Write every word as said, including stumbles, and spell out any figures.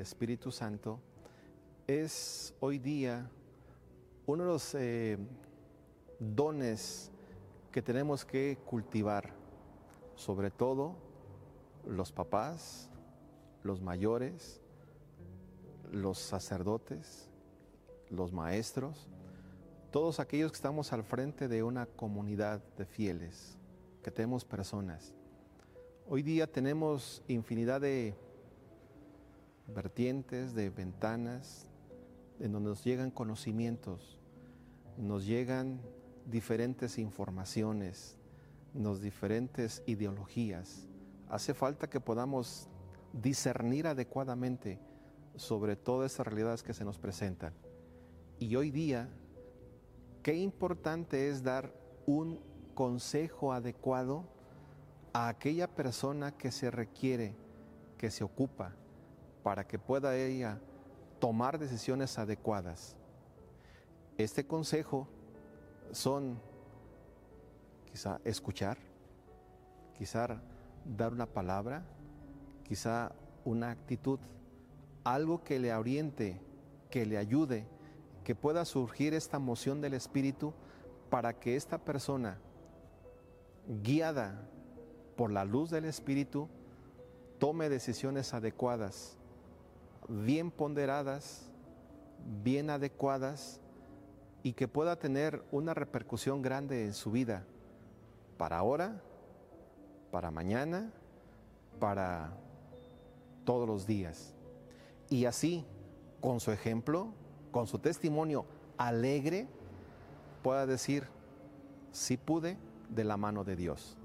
Espíritu Santo es hoy día uno de los eh, dones que tenemos que cultivar, sobre todo los papás, los mayores, los sacerdotes, los maestros, todos aquellos que estamos al frente de una comunidad de fieles, que tenemos personas. Hoy día tenemos infinidad de vertientes, de ventanas, en donde nos llegan conocimientos, nos llegan diferentes informaciones, nos diferentes ideologías. Hace falta que podamos discernir adecuadamente sobre todas esas realidades que se nos presentan. Y hoy día, qué importante es dar un consejo adecuado a aquella persona que se requiere, que se ocupa, para que pueda ella tomar decisiones adecuadas. Este consejo son quizá escuchar, quizá dar una palabra, quizá una actitud, algo que le oriente, que le ayude, que pueda surgir esta moción del Espíritu para que esta persona, guiada por la luz del Espíritu, tome decisiones adecuadas, bien ponderadas, bien adecuadas, y que pueda tener una repercusión grande en su vida, para ahora, para mañana, para todos los días. Y así, con su ejemplo, con su testimonio alegre, pueda decir, sí pude de la mano de Dios.